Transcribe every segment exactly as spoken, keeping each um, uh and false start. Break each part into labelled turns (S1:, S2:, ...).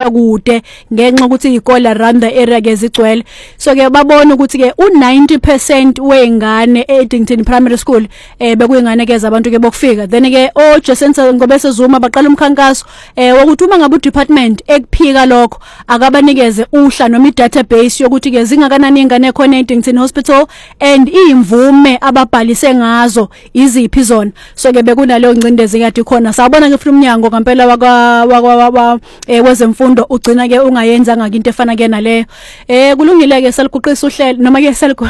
S1: bafika kude ngenxa ukuthi izikole around the area ke zigcwele so ke babona ukuthi ke u ninety percent weingane eEdington Primary School eh bekuyingane ke zabantu ke bokufika then ke o Jason ngobe sezuma baqala umkhankaso eh wokuthi uma ngabe department ekuphika lokho akabanikeze uhla noma i-database yokuthi ke zingakanani ingane khona eEdington Hospital and imvume ababhalise ngazo iziphi zona so ke bekunaleyo ngcindezi kade khona sabona ke futhi umnyango kampela wakwa wezemfundo ugcina ke ungayenza ngake into efana ke naleyo eh kulungile ke saliguqisa uhlelo noma ke saligo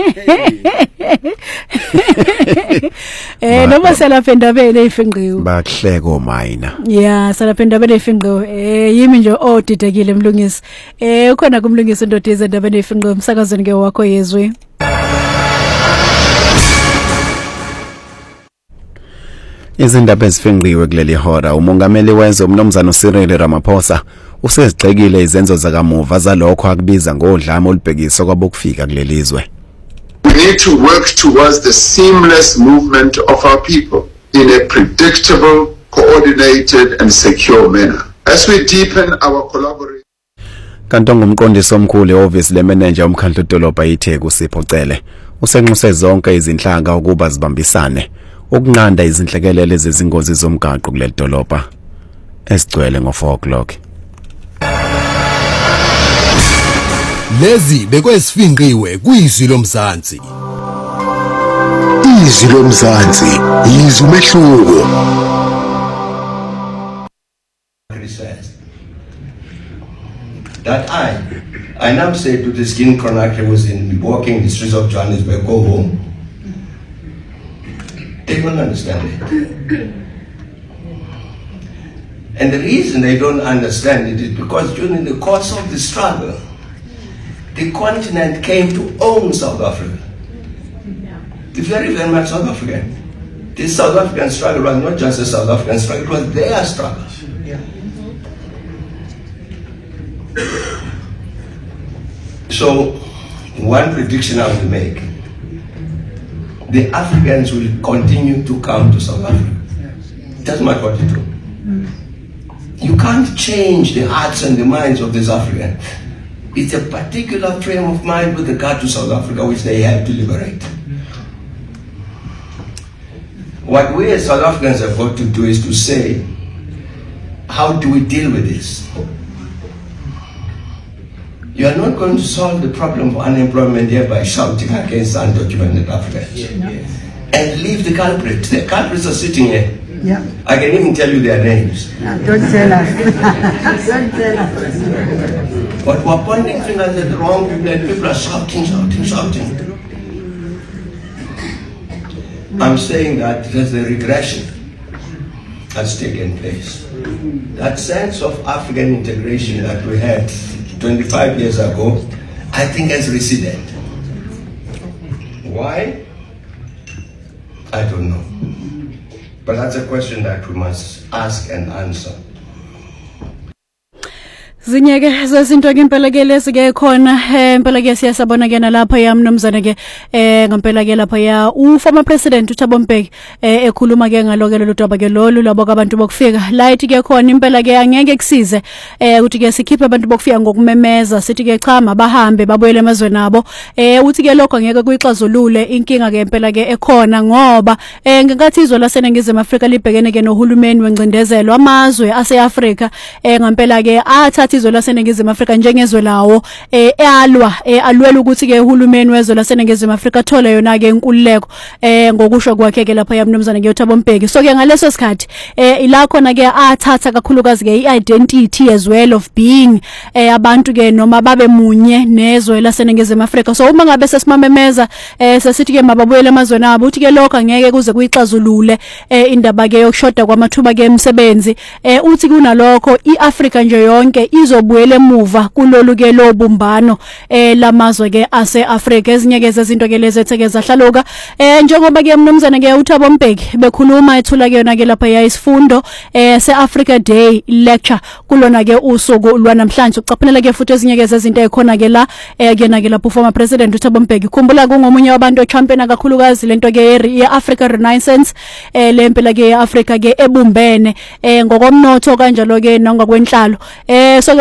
S1: eh noma selapha endabeni eyifinqiwe
S2: bakuhleko mina
S1: yeah selapha endabeni eyifinqiwe eh yimi nje odidekile mlungisi eh ukhona kumlungisi indodezi endabeni eyifinqiwe umsakazweni ke wakho yezwe.
S2: Izindaba ezifinqiwe kuleli hora umongameli wezwe umnomzana uCyril Ramaphosa usezigxekile izenzo zakamuva zalokho akubiza ngodlame olubhekiswa kwabokufika kulelizwe.
S3: We need to work towards the seamless movement of our people in a predictable, coordinated and secure manner. As we deepen our collaboration.
S2: Kanti ngumqondisi omkhulu eoffice lemanager umkhandlu dolobha iTheku Sipho Cele usenxuse zonke izinhlanga ukuba zibambisane ukunqanda izinhlekelele zezingozi zomgaqo kuleli dolobha esigcwele ngo four o'clock.
S4: Lezi bekwesifinqiwe kuyizwi lomzansi.
S5: Izwi lomzansi yizwi umehluko.
S6: That I, I now say to the skin chronicle was in walking the streets of Johannesburg, go home. They don't understand it. And the reason they don't understand it is because during the course of the struggle, the continent came to own South Africa. The very, very much South African. This South African struggle was not just a South African struggle, it was their struggle. So, one prediction I will make. The Africans will continue to come to South Africa. It doesn't matter what you do. You can't change the hearts and the minds of these Africans. It's a particular frame of mind with regard to South Africa which they have to liberate. What we as South Africans have got to do is to say, how do we deal with this? You are not going to solve the problem of unemployment here by shouting against undocumented Africans. Yeah, yeah. And leave the culprits. The culprits are sitting here. Yeah. I can even tell you their names.
S7: No, don't tell us. Don't tell us.
S6: But we're pointing fingers at the wrong people and people are shouting, shouting, shouting. I'm saying that there's a regression that's taken place. That sense of African integration that we had twenty-five years ago, I think has receded. Why? I don't know. But that's a question that we must ask and answer.
S1: Zinyeke zezinto ke impela ke lesike khona eh impela ke siyasabona ke nalapha yamnomzana ke eh ngempela ke lapha ya u former president uThabo Mbeki eh ekhuluma ke ngalokelo ludaba ke lolu labo abantu bokufika light ke khona impela ke angeke kusize eh ukuthi ke sikhiphe abantu bokufika ngokumemeza sithi ke cha mabahambe babuyele emazweni abo eh uthi ke lokho angeke kuyixazulule inkinga ke impela ke ekhona ngoba eh ngenkathi izwe laseNingizimu Afrika libhekene ke nohulumeni wencindezelo amazwe aseAfrika eh ngempela ke athatha izwe laseNingizimu Afrika njengezwe lawo eh alwa eh alwela ukuthi ke uhulumeni wezwe laseNingizimu Afrika athola yona ke inkululeko eh ngokusho kwakhe ke lapha yamnomzana ke uThabo Mbeki so ke ngaleso sikhathi eh ila khona ke athatha kakhulukazi ke i-identity as well of being eh abantu ke noma babe munye nezwe laseNingizimu Afrika so uma ngabe sesimamemeza eh sesithi ke mababuyele emazweni abo uthi ke lokho angeke kuze kuyixazulule eh indaba ke yokushoda kwamathuba ke emsebenzi eh uthi kunalokho iAfrika nje yonke izobuyela emuva kulolu ke lobumbano eh lamazwe ke aseAfrika ezinye ke zezinto ke lezi ethekeza hlaluka eh njengoba ke mnumzana ke uThabo Mbeki bekhuluma ethula ke yona ke lapha yayisifundo eh seAfrica Day lecture kulona ke usuku lwanamhlanje ucaphelela ke futhi ezinye ke zezinto ekhona ke la eh kena ke lapha former president uThabo Mbeki khumbula kungomunye wabantu ochampiona kakhulukazi lento ke yeAfrica Renaissance eh lempela ke yeAfrika ke ebumbene eh ngokomnotho kanjalo ke nangokwenhlalo eh so